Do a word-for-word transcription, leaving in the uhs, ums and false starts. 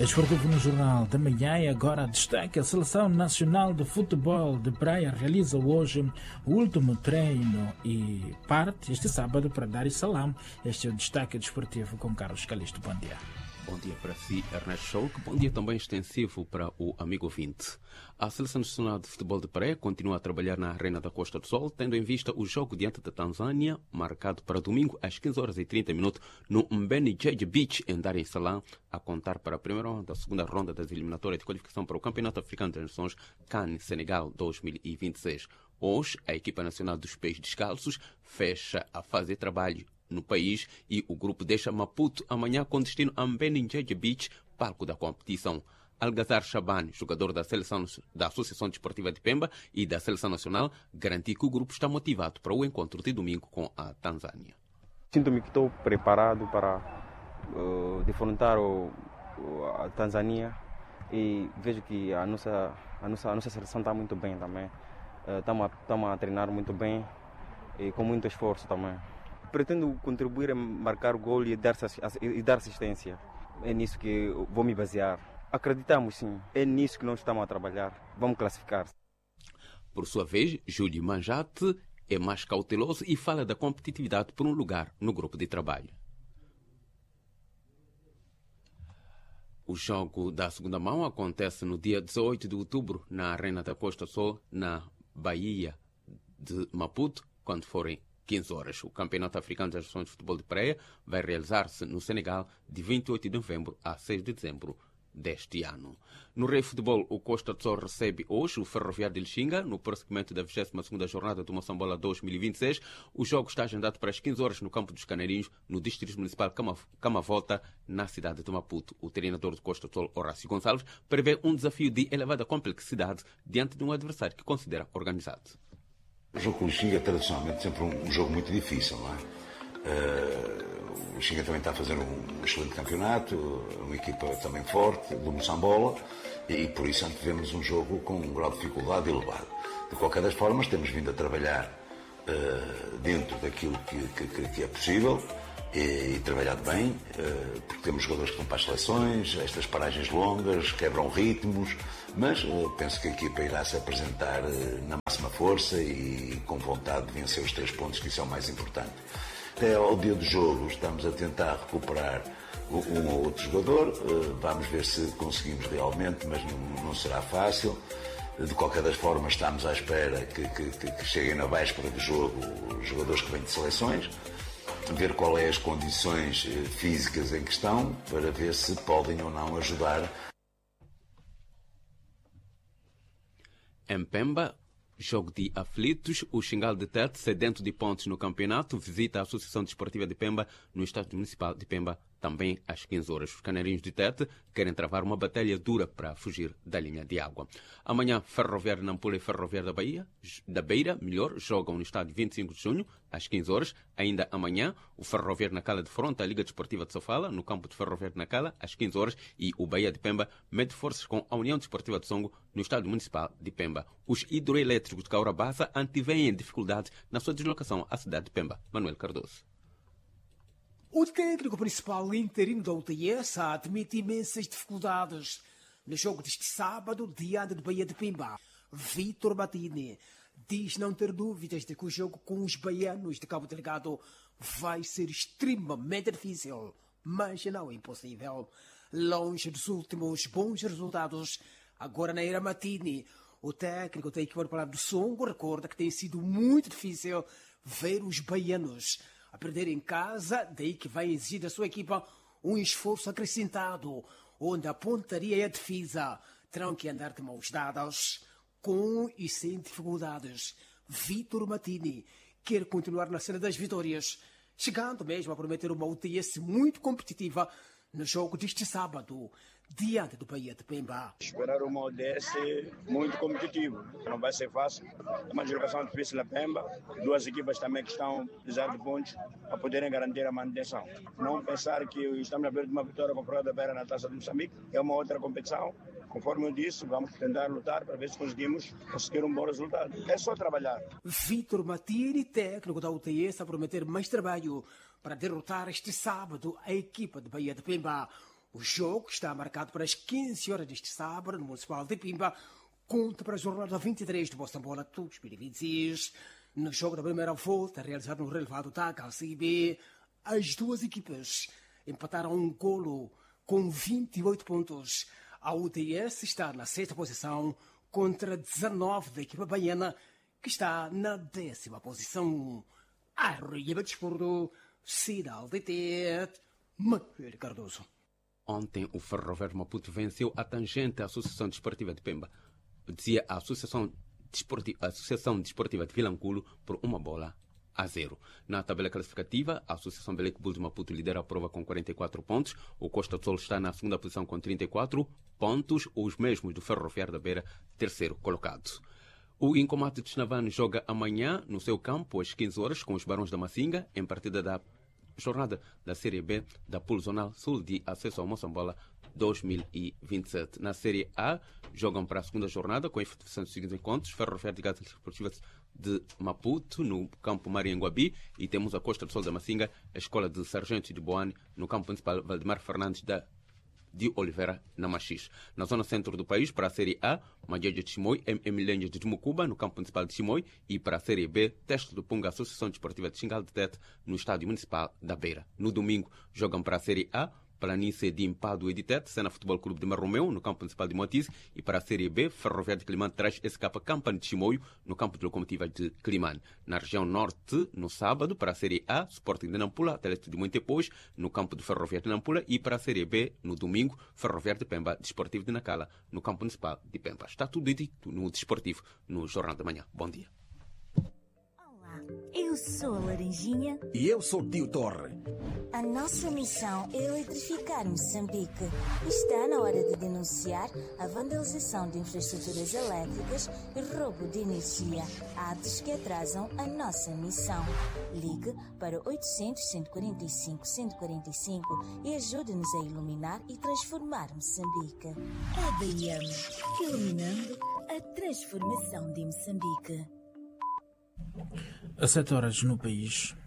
Esportivo no Jornal da Manhã e agora destaque: a Seleção Nacional de Futebol de Praia realiza hoje o último treino e parte este sábado para Dar es Salaam. Este é o destaque desportivo com Carlos Calixto. Bom dia. Bom dia para si, Ernesto Scholk. Bom dia também extensivo para o amigo ouvinte. A Seleção Nacional de Futebol de Praia continua a trabalhar na Arena da Costa do Sol, tendo em vista o jogo diante da Tanzânia, marcado para domingo às quinze horas e trinta minutos, no Mbeni Jeje Beach, em Dar es Salaam, a contar para a primeira ronda da segunda ronda das eliminatórias de qualificação para o Campeonato Africano das Nações CAN Senegal dois mil e vinte e seis. Hoje, a equipa nacional dos pés descalços fecha a fase de trabalho no país e o grupo deixa Maputo amanhã com destino a Mbeni Jeje Beach, palco da competição. Algazar Shaban, jogador da, seleção, da Associação Desportiva de Pemba e da Seleção Nacional, garantiu que o grupo está motivado para o encontro de domingo com a Tanzânia. Sinto-me que estou preparado para uh, defrontar o, a Tanzânia e vejo que a nossa, a nossa, a nossa seleção está muito bem também. Estamos uh, a, a treinar muito bem e com muito esforço também. Pretendo contribuir a marcar o gol e dar, e dar assistência. É nisso que vou me basear. Acreditamos sim, é nisso que nós estamos a trabalhar. Vamos classificar. Por sua vez, Júlio Manjate é mais cauteloso e fala da competitividade por um lugar no grupo de trabalho. O jogo da segunda mão acontece no dia dezoito de outubro na Arena da Costa Sol, na Bahia de Maputo, quando forem quinze horas. O Campeonato Africano das Nações de Futebol de Praia vai realizar-se no Senegal de vinte e oito de novembro a seis de dezembro deste ano. No Rei Futebol, o Costa do Sol recebe hoje o Ferroviário de Lixinga, no prosseguimento da vigésima segunda jornada do Moçambola dois mil e vinte e seis. O jogo está agendado para as quinze horas no Campo dos Canarinhos, no Distrito Municipal Camavolta, na cidade de Maputo. O treinador do Costa do Sol, Horácio Gonçalves, prevê um desafio de elevada complexidade diante de um adversário que considera organizado. O jogo com o Lixinga é tradicionalmente sempre um, um jogo muito difícil, não é? Uh... O Lixinga também está a fazer um excelente campeonato, uma equipa também forte, do Moçambola, e por isso antevemos um jogo com um grau de dificuldade elevado. De qualquer das formas, temos vindo a trabalhar uh, dentro daquilo que, que, que é possível e, e trabalhado bem, uh, porque temos jogadores que vão para as seleções, estas paragens longas, quebram ritmos, mas uh, penso que a equipa irá se apresentar uh, na máxima força e com vontade de vencer os três pontos, que isso é o mais importante. Até ao dia do jogo estamos a tentar recuperar um ou outro jogador, vamos ver se conseguimos realmente, mas não, não será fácil. De qualquer das formas estamos à espera que, que, que cheguem na véspera do jogo os jogadores que vêm de seleções, ver qual é as condições físicas em questão, para ver se podem ou não ajudar. Em Pemba, jogo de aflitos, o Xingal de Tete, sedento de pontos no campeonato, visita a Associação Desportiva de Pemba no Estádio Municipal de Pemba, também às quinze horas. Os canarinhos de Tete querem travar uma batalha dura para fugir da linha de água. Amanhã, Ferroviário Nampula e Ferroviário da Bahia, da Beira, melhor, jogam no estádio vinte e cinco de junho, às quinze horas. Ainda amanhã, o Ferroviário Nacala defronta a Liga Desportiva de Sofala, no campo de Ferroviário de Nacala, às quinze horas. E o Bahia de Pemba mede forças com a União Desportiva de Songo, no estádio municipal de Pemba. Os hidroelétricos de Caurabaça antevêm dificuldades na sua deslocação à cidade de Pemba. Manuel Cardoso. O técnico principal interino da U T S admite imensas dificuldades no jogo deste sábado diante do Bahia de Pemba. Vítor Batini diz não ter dúvidas de que o jogo com os baianos de Cabo Delgado vai ser extremamente difícil, mas não é impossível. Longe dos últimos bons resultados, agora na era Matini, o técnico da equipa do Songo recorda que tem sido muito difícil ver os baianos a perder em casa, daí que vai exigir da sua equipa um esforço acrescentado, onde a pontaria e a defesa terão que andar de mãos dadas, com e sem dificuldades. Vítor Matini quer continuar na cena das vitórias, chegando mesmo a prometer uma U T S muito competitiva no jogo deste sábado, diante do Bahia de Pemba. Esperar uma U T S muito competitivo, não vai ser fácil. É uma deslocação difícil na Pemba, duas equipas também que estão precisando de pontos para poderem garantir a manutenção. Não pensar que estamos a ver de uma vitória com a Frota da Beira na Taça de Moçambique, é uma outra competição. Conforme eu disse, vamos tentar lutar para ver se conseguimos conseguir um bom resultado. É só trabalhar. Vítor Matini, técnico da U T S, a prometer mais trabalho para derrotar este sábado a equipa de Bahia de Pemba. O jogo está marcado para as quinze horas deste sábado no Municipal de Pimba, conta para a jornada vinte e três do Moçambola dois mil e vinte e seis. No jogo da primeira volta, realizado no relevado da K C B, as duas equipas empataram um golo com vinte e oito pontos. A U T S está na sexta posição contra dezenove da equipa baiana, que está na décima posição. Arriba Desporto, Cidade de Tete, Manuel Cardoso. Ontem o Ferroviário Maputo venceu a Tangente, a Associação Desportiva de Pemba. Dizia a Associação Desportiva, a Associação Desportiva de Vilanculo por uma bola a zero. Na tabela classificativa, a Associação Beleco Bull de Maputo lidera a prova com quarenta e quatro pontos. O Costa do Sol está na segunda posição com trinta e quatro pontos, os mesmos do Ferroviário da Beira, terceiro colocado. O Incomate de Chinavano joga amanhã no seu campo às quinze horas com os Barões da Macinga, em partida da jornada da Série B da Pool Zonal Sul de Acesso ao Moçambola dois mil e vinte e sete. Na Série A, jogam para a segunda jornada com a efetivação dos seguintes encontros: Ferroviário de Gatas Esportivas de Maputo, no campo Marianguabi, e temos a Costa do Sol da Macinga, a Escola de Sargentos de Boane, no campo municipal Valdemar Fernandes da de Oliveira, na Machis. Na zona centro do país, para a Série A, Madjeja de Chimoio, M M Lenhas de Mucuba, no campo municipal de Chimoio, e para a Série B, Teste do Punga, Associação Desportiva de Xingal de Tete, no estádio municipal da Beira. No domingo, jogam para a Série A, Planície de Impado e de Tete, Sena Futebol Clube de Marromeu, no campo municipal de Moatize, e para a Série B, Ferroviário de Climane traz S K Campane de Chimoio, no campo de locomotiva de Climane. Na região norte, no sábado, para a Série A, Sporting de Nampula, Atlético de Montepós, no campo do Ferroviário de Nampula, e para a Série B, no domingo, Ferroviário de Pemba, Desportivo de Nacala, no campo municipal de Pemba. Está tudo dito no Desportivo, no Jornal da Manhã. Bom dia. Eu sou a Laranjinha. E eu sou o Tio Torre. A nossa missão é eletrificar Moçambique. Está na hora de denunciar a vandalização de infraestruturas elétricas e roubo de energia, atos que atrasam a nossa missão. Ligue para oitocentos, cento e quarenta e cinco, cento e quarenta e cinco e ajude-nos a iluminar e transformar Moçambique. A B M, iluminando a transformação de Moçambique. Às sete horas no país.